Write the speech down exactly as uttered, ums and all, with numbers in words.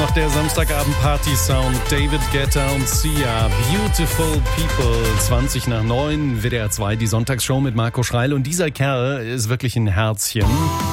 noch der Samstagabend-Party-Sound. David Guetta und Sia. Beautiful People. zwanzig nach neun, W D R zwei, die Sonntagsshow mit Marco Schreil. Und dieser Kerl ist wirklich ein Herzchen.